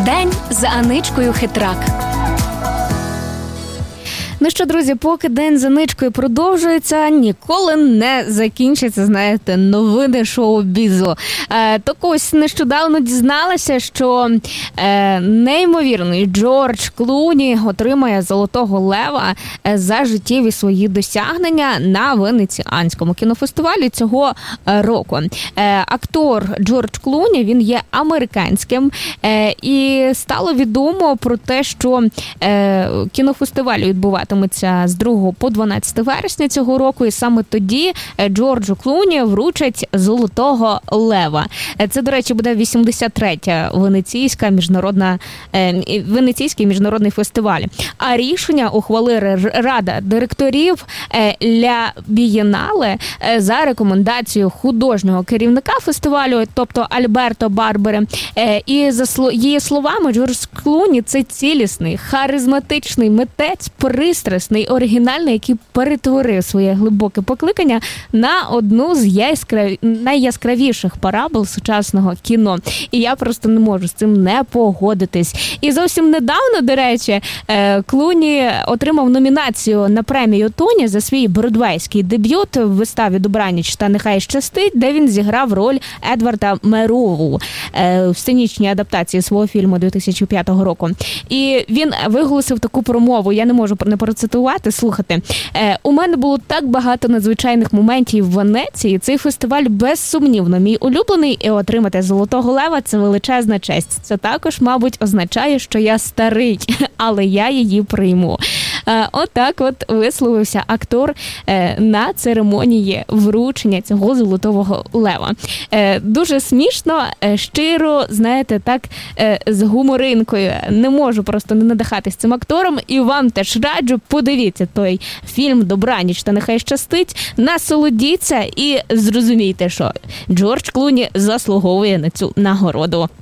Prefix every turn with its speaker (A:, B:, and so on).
A: День за Аничкою Хитрак. Ну що, друзі, поки День за Аничкою продовжується, ніколи не закінчиться, знаєте, новини шоу-бізу. Так ось нещодавно дізналася, що неймовірний Джордж Клуні отримає Золотого Лева за життєві свої досягнення на Венеціанському кінофестивалі цього року. Актор Джордж Клуні, він є американським, і стало відомо про те, що кінофестиваль відбуватиметься з 2 по 12 вересня цього року, і саме тоді Джорджу Клуні вручать Золотого Лева. Це, до речі, буде 83-я Венеційський міжнародний фестиваль. А рішення ухвалила Рада директорів Ля Бієнале за рекомендацією художнього керівника фестивалю, тобто Альберто Барбери. І за її словами, Джордж Клуні – це цілісний, харизматичний митець, пристрасний, оригінальний, який перетворив своє глибоке покликання на одну з найяскравіших парабол сучасного кіно. І я просто не можу з цим не погодитись. І зовсім недавно, до речі, Клуні отримав номінацію на премію Тоні за свій бродвейський дебют в виставі «Добраніч та нехай щастить», де він зіграв роль Едварда Мерову в сценічній адаптації свого фільму 2005 року. І він виголосив таку промову, я не можу не процитувати, слухайте. У мене було так багато надзвичайних моментів в Венеції. Цей фестиваль безсумнівно мій улюблений, і отримати Золотого Лева – це величезна честь. Це також, мабуть, означає, що я старий, але я її прийму. Отак от висловився актор на церемонії вручення цього Золотого Лева. Дуже смішно, щиро, знаєте, так, з гуморинкою. Не можу просто не надихатись цим актором, і вам теж раджу, подивіться той фільм «Добраніч та нехай щастить», насолодіться і зрозумійте, що Джордж Клуні заслуговує на цю нагороду.